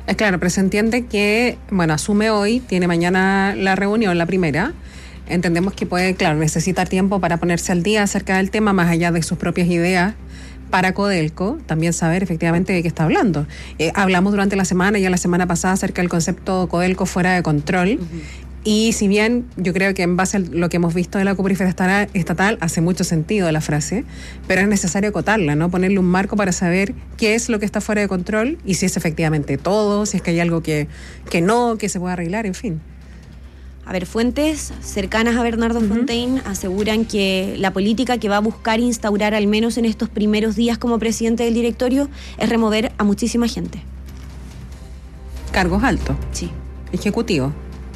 Es claro, pero se entiende que, asume hoy, tiene mañana la reunión, la primera. Entendemos que puede, claro, necesitar tiempo para ponerse al día acerca del tema, más allá de sus propias ideas para Codelco, también saber efectivamente de qué está hablando. Hablamos durante la semana, ya la semana pasada, acerca del concepto Codelco fuera de control. Y si bien yo creo que en base a lo que hemos visto de la acuífera estatal hace mucho sentido la frase, pero es necesario acotarla, ¿no? Ponerle un marco para saber qué es lo que está fuera de control y si es efectivamente todo, si es que hay algo que se pueda arreglar, en fin. A ver, fuentes cercanas a Bernardo Fontaine aseguran que la política que va a buscar instaurar, al menos en estos primeros días como presidente del directorio, es remover a muchísima gente. ¿Cargos altos? Sí. ¿Ejecutivo?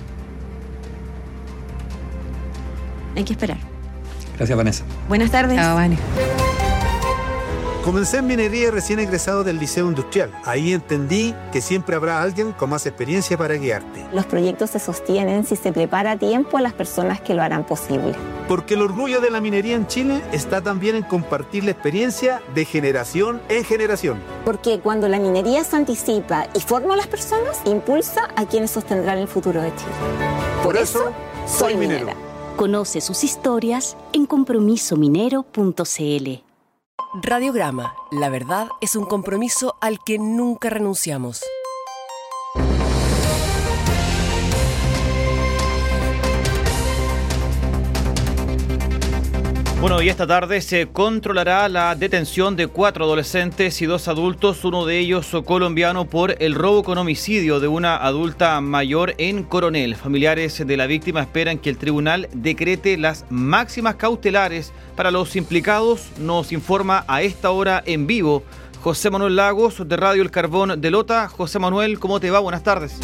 Hay que esperar. Gracias, Vanessa. Buenas tardes. Chao, Vane. Comencé en minería recién egresado del Liceo Industrial. Ahí entendí que siempre habrá alguien con más experiencia para guiarte. Los proyectos se sostienen si se prepara a tiempo a las personas que lo harán posible. Porque el orgullo de la minería en Chile está también en compartir la experiencia de generación en generación. Porque cuando la minería se anticipa y forma a las personas, impulsa a quienes sostendrán el futuro de Chile. Por eso, soy minera. Conoce sus historias en compromisominero.cl. Radiograma, la verdad es un compromiso al que nunca renunciamos. Bueno, y esta tarde se controlará la detención de 4 adolescentes y 2 adultos, uno de ellos colombiano, por el robo con homicidio de una adulta mayor en Coronel. Familiares de la víctima esperan que el tribunal decrete las máximas cautelares para los implicados. Nos informa a esta hora en vivo José Manuel Lagos, de Radio El Carbón de Lota. José Manuel, ¿cómo te va? Buenas tardes.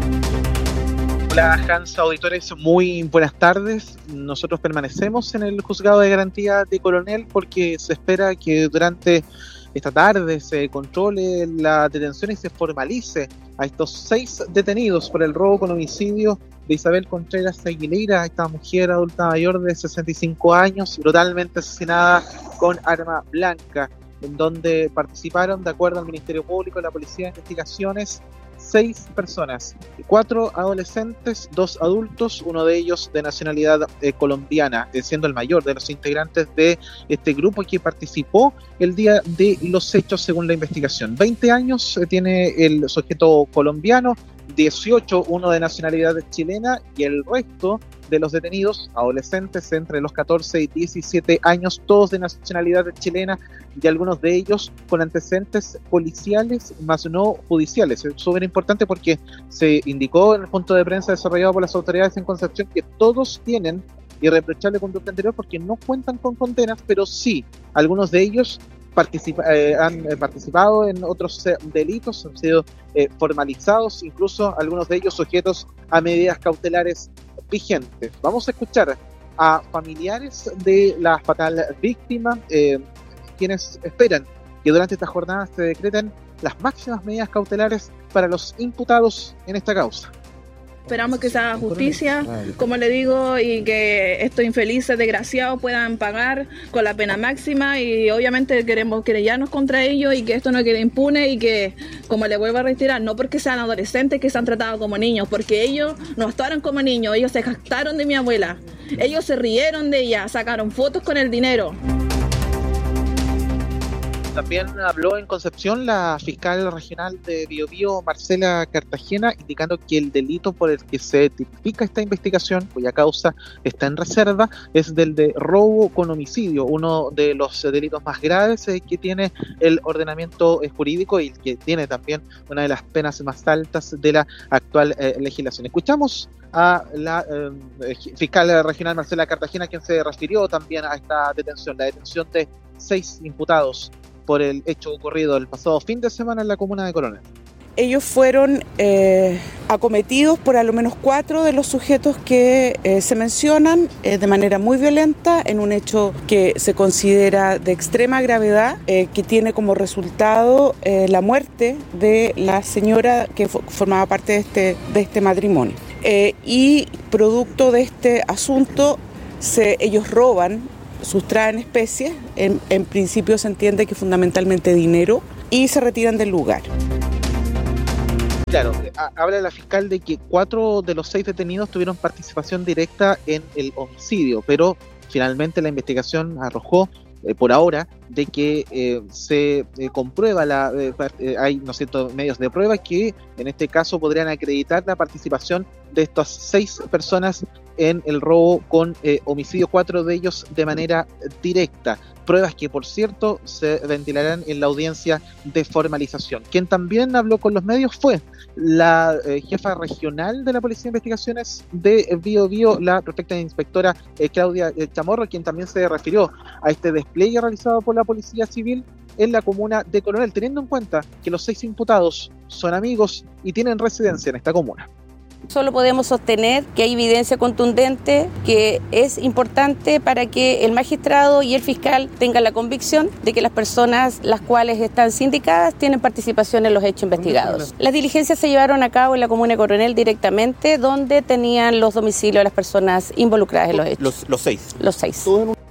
Hola, Hans, auditores, muy buenas tardes. Nosotros permanecemos en el Juzgado de Garantía de Coronel porque se espera que durante esta tarde se controle la detención y se formalice a estos 6 detenidos por el robo con homicidio de Isabel Contreras Aguilera, esta mujer adulta mayor de 65 años, brutalmente asesinada con arma blanca, en donde participaron, de acuerdo al Ministerio Público y la Policía de Investigaciones, 6 personas, 4 adolescentes, 2 adultos, uno de ellos de nacionalidad colombiana, siendo el mayor de los integrantes de este grupo que participó el día de los hechos según la investigación. 20 años tiene el sujeto colombiano, 18 uno de nacionalidad chilena y el resto de los detenidos, adolescentes entre los 14 y 17 años, todos de nacionalidad chilena y algunos de ellos con antecedentes policiales más no judiciales. Es súper importante porque se indicó en el punto de prensa desarrollado por las autoridades en Concepción que todos tienen irreprochable conducta anterior porque no cuentan con condenas, pero sí, algunos de ellos han participado en otros delitos, han sido formalizados, incluso algunos de ellos sujetos a medidas cautelares vigentes. Vamos a escuchar a familiares de la fatal víctima, quienes esperan que durante esta jornada se decreten las máximas medidas cautelares para los imputados en esta causa. Esperamos que se haga justicia, como le digo, y que estos infelices desgraciados puedan pagar con la pena máxima, y obviamente queremos querellarnos contra ellos y que esto no quede impune y que, como le vuelvo a reiterar, no porque sean adolescentes que se han tratado como niños, porque ellos no actuaron como niños, ellos se jactaron de mi abuela, ellos se rieron de ella, sacaron fotos con el dinero. También habló en Concepción la fiscal regional de Biobío, Marcela Cartagena, indicando que el delito por el que se tipifica esta investigación, cuya causa está en reserva, es del de robo con homicidio, uno de los delitos más graves que tiene el ordenamiento jurídico y que tiene también una de las penas más altas de la actual legislación. Escuchamos a la fiscal regional Marcela Cartagena, quien se refirió también a esta detención, la detención de 6 imputados por el hecho ocurrido el pasado fin de semana en la comuna de Coronel. Ellos fueron acometidos por al menos 4 de los sujetos que se mencionan de manera muy violenta en un hecho que se considera de extrema gravedad, que tiene como resultado la muerte de la señora que formaba parte de este matrimonio. Y producto de este asunto, ellos roban, sustraen especies, en principio se entiende que fundamentalmente dinero, y se retiran del lugar. Claro, habla la fiscal de que 4 de los 6 detenidos tuvieron participación directa en el homicidio, pero finalmente la investigación arrojó por ahora de que se comprueba hay medios de prueba que en este caso podrían acreditar la participación de estas 6 personas en el robo con homicidio, 4 de ellos de manera directa. Pruebas que, por cierto, se ventilarán en la audiencia de formalización. Quien también habló con los medios fue la jefa regional de la Policía de Investigaciones de Biobío, la prefecta inspectora Claudia Chamorro, quien también se refirió a este despliegue realizado por la Policía Civil en la comuna de Coronel, teniendo en cuenta que los 6 imputados son amigos y tienen residencia en esta comuna. Solo podemos sostener que hay evidencia contundente que es importante para que el magistrado y el fiscal tengan la convicción de que las personas las cuales están sindicadas tienen participación en los hechos investigados. Las diligencias se llevaron a cabo en la comuna de Coronel directamente, donde tenían los domicilios de las personas involucradas en los hechos. Los 6. Los 6.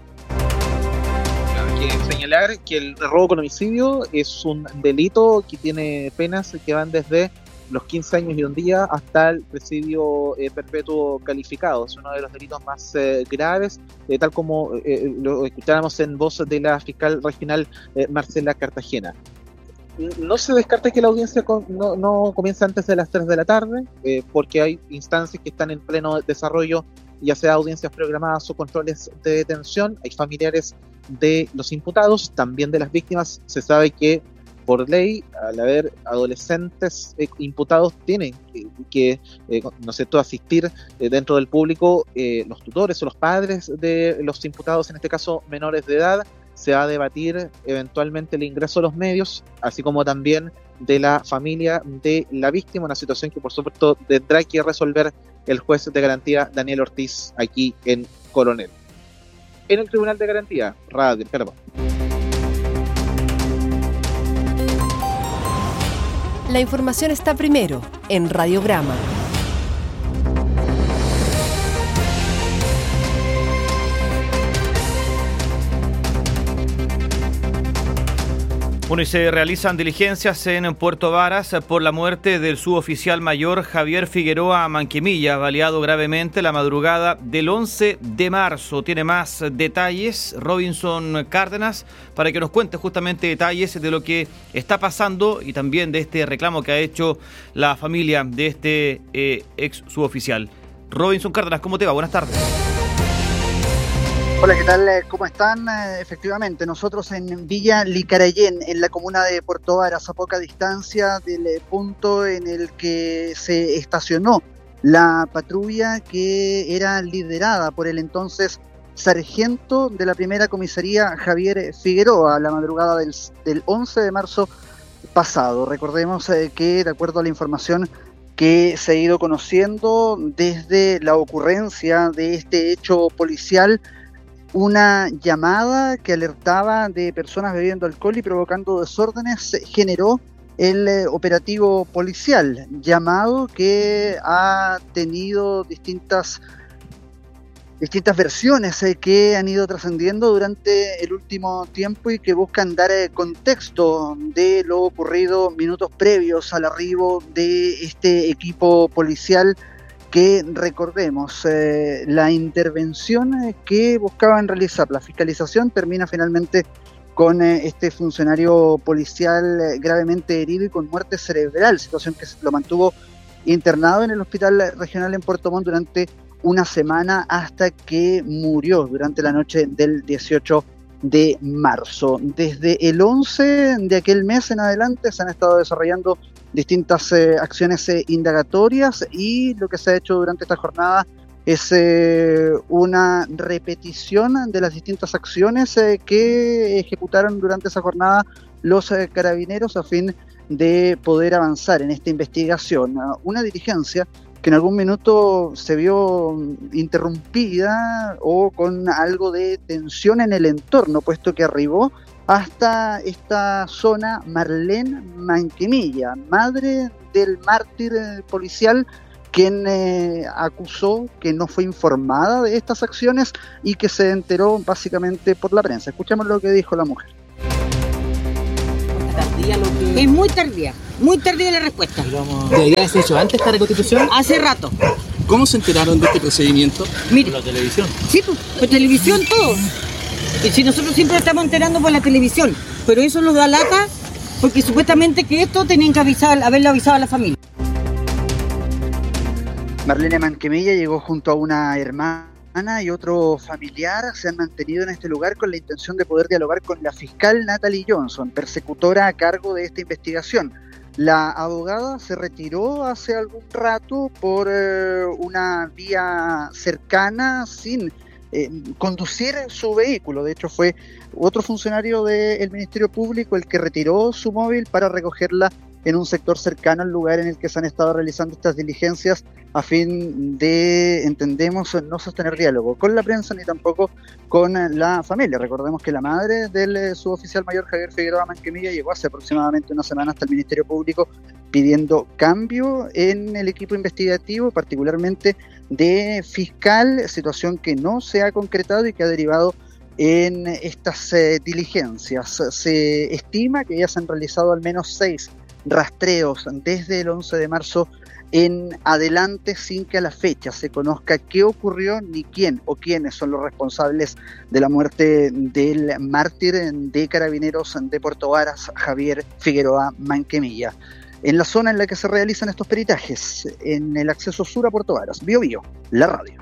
Hay que señalar que el robo con homicidio es un delito que tiene penas que van desde los 15 años y un día hasta el presidio perpetuo calificado. Es uno de los delitos más graves, tal como lo escuchábamos en voz de la fiscal regional Marcela Cartagena. No se descarta que la audiencia no comience antes de las 3 de la tarde, porque hay instancias que están en pleno desarrollo, ya sea audiencias programadas o controles de detención. Hay familiares de los imputados, también de las víctimas. Se sabe que por ley, al haber adolescentes imputados, tienen que asistir dentro del público los tutores o los padres de los imputados, en este caso menores de edad. Se va a debatir eventualmente el ingreso a los medios, así como también de la familia de la víctima, una situación que por supuesto tendrá que resolver el juez de garantía Daniel Ortiz aquí en Coronel. En el Tribunal de Garantía, La información está primero en Radiograma. Bueno, y se realizan diligencias en Puerto Varas por la muerte del suboficial mayor Javier Figueroa Manquemilla, baleado gravemente la madrugada del 11 de marzo. Tiene más detalles Robinson Cárdenas para que nos cuente justamente detalles de lo que está pasando y también de este reclamo que ha hecho la familia de este ex suboficial. Robinson Cárdenas, ¿cómo te va? Buenas tardes. Hola, ¿qué tal? ¿Cómo están? Efectivamente, nosotros en Villa Licarayén, en la comuna de Puerto Varas, a poca distancia del punto en el que se estacionó la patrulla que era liderada por el entonces sargento de la primera comisaría Javier Figueroa, la madrugada del 11 de marzo pasado. Recordemos que, de acuerdo a la información que se ha ido conociendo desde la ocurrencia de este hecho policial, una llamada que alertaba de personas bebiendo alcohol y provocando desórdenes generó el operativo policial, llamado que ha tenido distintas versiones que han ido trascendiendo durante el último tiempo y que buscan dar contexto de lo ocurrido minutos previos al arribo de este equipo policial, que recordemos, la intervención que buscaban realizar la fiscalización termina finalmente con este funcionario policial gravemente herido y con muerte cerebral, situación que lo mantuvo internado en el hospital regional en Puerto Montt durante una semana hasta que murió durante la noche del 18 de marzo. Desde el 11 de aquel mes en adelante se han estado desarrollando distintas acciones indagatorias, y lo que se ha hecho durante esta jornada es una repetición de las distintas acciones que ejecutaron durante esa jornada los carabineros a fin de poder avanzar en esta investigación. Una diligencia que en algún minuto se vio interrumpida o con algo de tensión en el entorno, puesto que arribó hasta esta zona Marlene Manquemilla, madre del mártir policial, quien acusó que no fue informada de estas acciones y que se enteró básicamente por la prensa. Escuchemos lo que dijo la mujer. Es muy tardía. Muy tardía la respuesta. ¿Debería haberse hecho antes esta reconstitución? Hace rato. ¿Cómo se enteraron de este procedimiento? Mire. ¿Por la televisión? Sí, por televisión todo. Y si nosotros siempre estamos enterando por la televisión, pero eso nos da lata porque supuestamente que esto tenían que haberlo avisado a la familia. Marlene Manquemilla llegó junto a una hermana y otro familiar. Se han mantenido en este lugar con la intención de poder dialogar con la fiscal Natalie Johnson, persecutora a cargo de esta investigación. La abogada se retiró hace algún rato por una vía cercana sin conducir su vehículo. De hecho, fue otro funcionario del Ministerio Público el que retiró su móvil para recogerla en un sector cercano al lugar en el que se han estado realizando estas diligencias a fin de, entendemos, no sostener diálogo con la prensa ni tampoco con la familia. Recordemos que la madre del suboficial mayor Javier Figueroa Manquemilla llegó hace aproximadamente una semana hasta el Ministerio Público pidiendo cambio en el equipo investigativo, particularmente de fiscal, situación que no se ha concretado y que ha derivado en estas diligencias. Se estima que ya se han realizado al menos 6 rastreos desde el 11 de marzo en adelante sin que a la fecha se conozca qué ocurrió ni quién o quiénes son los responsables de la muerte del mártir de Carabineros de Puerto Varas, Javier Figueroa Manquemilla. En la zona en la que se realizan estos peritajes, en el acceso sur a Puerto Varas, Bio Bio, la radio.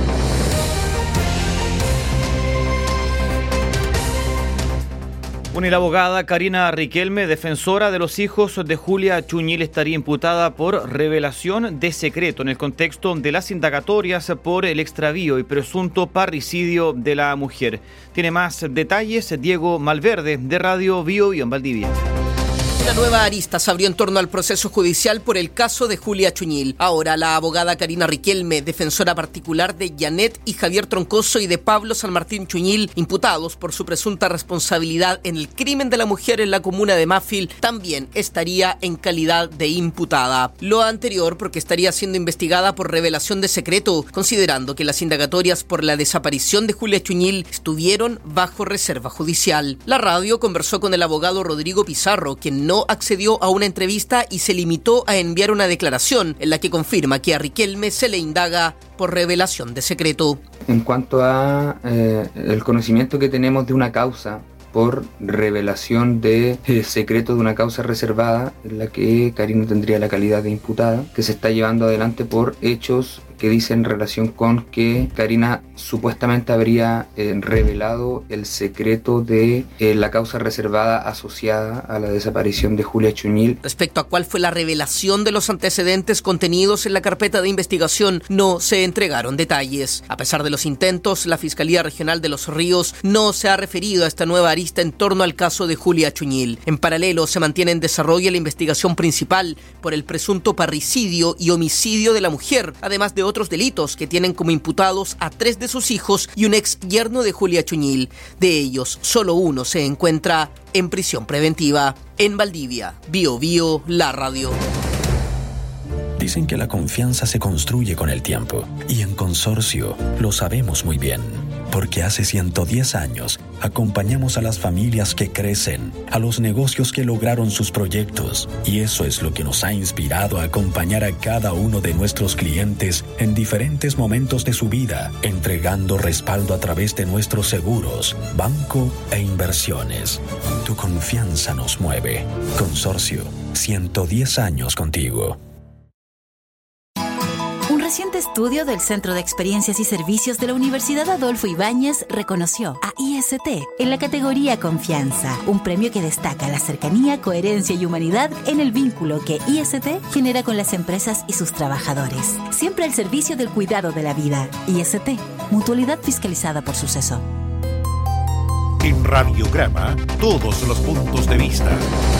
La abogada Karina Riquelme, defensora de los hijos de Julia Chuñil, estaría imputada por revelación de secreto en el contexto de las indagatorias por el extravío y presunto parricidio de la mujer. Tiene más detalles Diego Malverde, de Radio Bio Bio en Valdivia. Una nueva arista se abrió en torno al proceso judicial por el caso de Julia Chuñil. Ahora la abogada Karina Riquelme, defensora particular de Janet y Javier Troncoso y de Pablo San Martín Chuñil, imputados por su presunta responsabilidad en el crimen de la mujer en la comuna de Mafil, también estaría en calidad de imputada. Lo anterior porque estaría siendo investigada por revelación de secreto, considerando que las indagatorias por la desaparición de Julia Chuñil estuvieron bajo reserva judicial. La radio conversó con el abogado Rodrigo Pizarro, quien no accedió a una entrevista y se limitó a enviar una declaración en la que confirma que a Riquelme se le indaga por revelación de secreto. En cuanto a el conocimiento que tenemos de una causa por revelación de secreto de una causa reservada en la que Karina tendría la calidad de imputada, que se está llevando adelante por hechos que dicen relación con que Karina supuestamente habría revelado el secreto de la causa reservada asociada a la desaparición de Julia Chuñil. Respecto a cuál fue la revelación de los antecedentes contenidos en la carpeta de investigación, no se entregaron detalles. A pesar de los intentos, la Fiscalía Regional de Los Ríos no se ha referido a esta nueva arista en torno al caso de Julia Chuñil. En paralelo, se mantiene en desarrollo la investigación principal por el presunto parricidio y homicidio de la mujer, además de otros delitos que tienen como imputados a 3 de sus hijos y un ex yerno de Julia Chuñil. De ellos, solo uno se encuentra en prisión preventiva. En Valdivia, Bio Bio, la radio. Dicen que la confianza se construye con el tiempo, y en Consorcio lo sabemos muy bien, porque hace 110 años acompañamos a las familias que crecen, a los negocios que lograron sus proyectos, y eso es lo que nos ha inspirado a acompañar a cada uno de nuestros clientes en diferentes momentos de su vida, entregando respaldo a través de nuestros seguros, banco e inversiones. Tu confianza nos mueve. Consorcio, 110 años contigo. Un reciente estudio del Centro de Experiencias y Servicios de la Universidad Adolfo Ibáñez reconoció a IST en la categoría Confianza, un premio que destaca la cercanía, coherencia y humanidad en el vínculo que IST genera con las empresas y sus trabajadores. Siempre al servicio del cuidado de la vida. IST, mutualidad fiscalizada por Suceso. En Radiograma, todos los puntos de vista.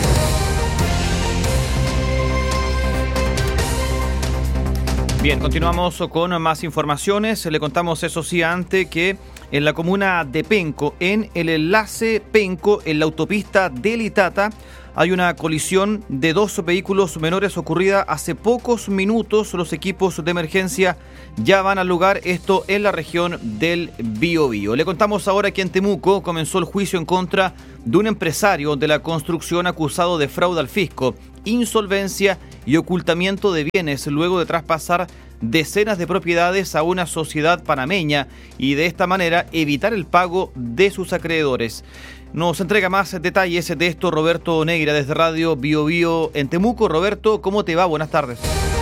Bien, continuamos con más informaciones. Le contamos, eso sí, antes que en la comuna de Penco, en el enlace Penco, en la autopista del Itata, hay una colisión de 2 vehículos menores ocurrida hace pocos minutos. Los equipos de emergencia ya van al lugar, esto en la región del Biobío. Le contamos ahora que en Temuco comenzó el juicio en contra de un empresario de la construcción acusado de fraude al fisco. insolvencia y ocultamiento de bienes luego de traspasar decenas de propiedades a una sociedad panameña y de esta manera evitar el pago de sus acreedores. Nos entrega más detalles de esto Roberto Negra desde Radio Bio Bio en Temuco. Roberto, ¿cómo te va? Buenas tardes.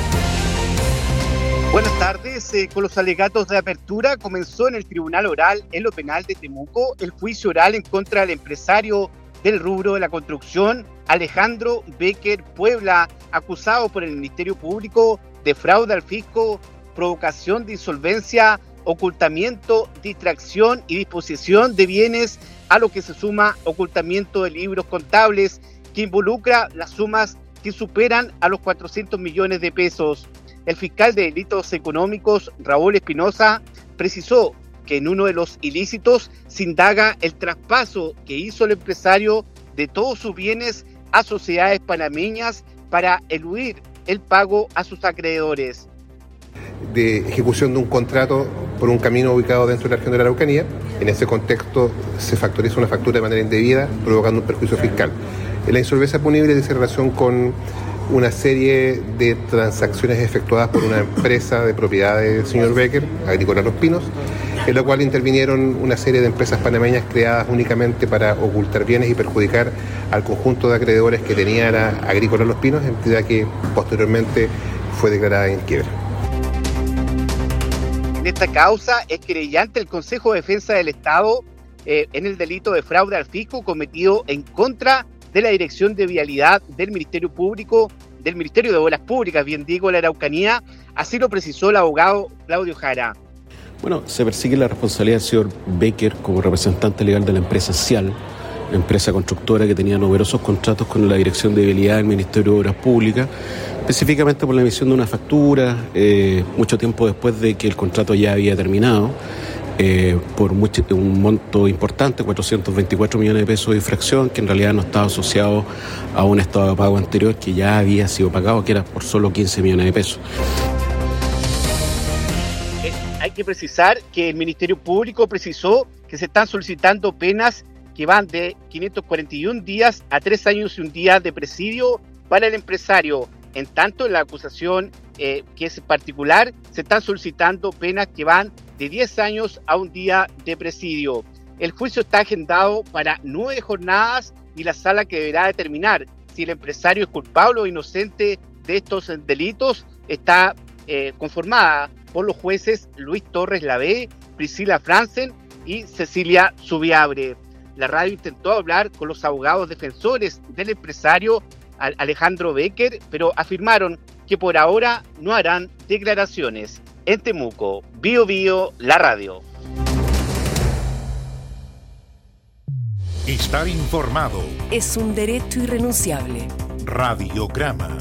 Buenas tardes. Con los alegatos de apertura comenzó en el Tribunal Oral en lo penal de Temuco el juicio oral en contra del empresario del rubro de la construcción, Alejandro Becker Puebla, acusado por el Ministerio Público de fraude al fisco, provocación de insolvencia, ocultamiento, distracción y disposición de bienes, a lo que se suma ocultamiento de libros contables, que involucra las sumas que superan a los 400 millones de pesos. El fiscal de delitos económicos, Raúl Espinosa, precisó que en uno de los ilícitos se indaga el traspaso que hizo el empresario de todos sus bienes a sociedades panameñas para eludir el pago a sus acreedores. De ejecución de un contrato por un camino ubicado dentro de la región de la Araucanía. En ese contexto se factoriza una factura de manera indebida, provocando un perjuicio fiscal. La insolvencia punible dice relación con una serie de transacciones efectuadas por una empresa de propiedad del señor Becker, Agrícola Los Pinos, en la cual intervinieron una serie de empresas panameñas creadas únicamente para ocultar bienes y perjudicar al conjunto de acreedores que tenía la Agrícola Los Pinos, entidad que posteriormente fue declarada en quiebra. En esta causa es querellante el Consejo de Defensa del Estado en el delito de fraude al fisco cometido en contra de la Dirección de Vialidad del Ministerio Público, del Ministerio de Obras Públicas, bien digo, la Araucanía. Así lo precisó el abogado Claudio Jara. Bueno, se persigue la responsabilidad del señor Becker como representante legal de la empresa Cial, empresa constructora que tenía numerosos contratos con la Dirección de Vialidad del Ministerio de Obras Públicas, específicamente por la emisión de una factura, mucho tiempo después de que el contrato ya había terminado, por un monto importante, 424 millones de pesos de infracción, que en realidad no estaba asociado a un estado de pago anterior que ya había sido pagado, que era por solo 15 millones de pesos. Hay que precisar que el Ministerio Público precisó que se están solicitando penas que van de 541 días a 3 años y un día de presidio para el empresario. En tanto, en la acusación, que es particular, se están solicitando penas que van de 10 años a un día de presidio. El juicio está agendado para 9 jornadas y la sala que deberá determinar si el empresario es culpable o inocente de estos delitos está conformada por los jueces Luis Torres Lavé, Priscila Franzen y Cecilia Subiabre. La radio intentó hablar con los abogados defensores del empresario Alejandro Becker, pero afirmaron que por ahora no harán declaraciones. En Temuco, Bio Bio, la radio. Estar informado es un derecho irrenunciable. Radiograma.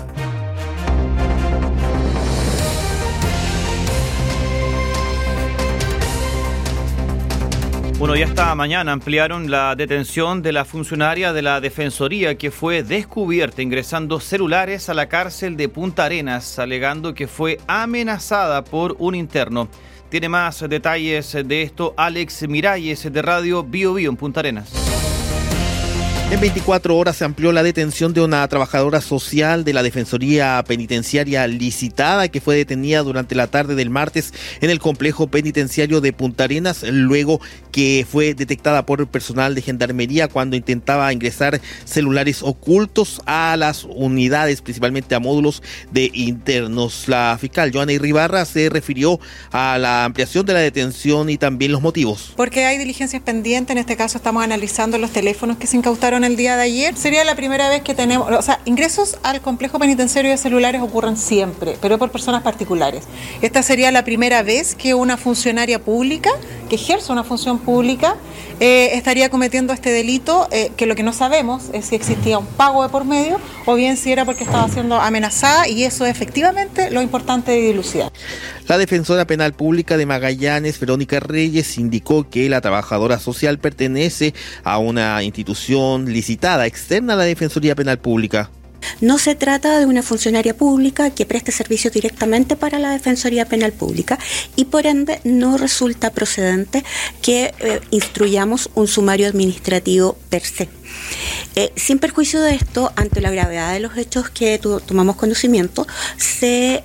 Bueno, ya esta mañana ampliaron la detención de la funcionaria de la Defensoría que fue descubierta ingresando celulares a la cárcel de Punta Arenas, alegando que fue amenazada por un interno. Tiene más detalles de esto Alex Miralles de Radio Bio Bio en Punta Arenas. En 24 horas se amplió la detención de una trabajadora social de la Defensoría Penitenciaria licitada que fue detenida durante la tarde del martes en el complejo penitenciario de Punta Arenas, luego que fue detectada por el personal de Gendarmería cuando intentaba ingresar celulares ocultos a las unidades, principalmente a módulos de internos. La fiscal Joana Irribarra se refirió a la ampliación de la detención y también los motivos. Porque hay diligencias pendientes, en este caso estamos analizando los teléfonos que se incautaron el día de ayer. Sería la primera vez que tenemos, o sea, ingresos al complejo penitenciario de celulares ocurren siempre, pero por personas particulares. Esta sería la primera vez que una funcionaria pública, que ejerce una función pública, estaría cometiendo este delito, que lo que no sabemos es si existía un pago de por medio o bien si era porque estaba siendo amenazada, y eso es efectivamente lo importante de dilucidar. La defensora penal pública de Magallanes, Verónica Reyes, indicó que la trabajadora social pertenece a una institución licitada externa a la Defensoría Penal Pública. no se trata de una funcionaria pública que preste servicios directamente para la Defensoría Penal Pública y por ende no resulta procedente que instruyamos un sumario administrativo per se. Sin perjuicio de esto, ante la gravedad de los hechos que tomamos conocimiento, se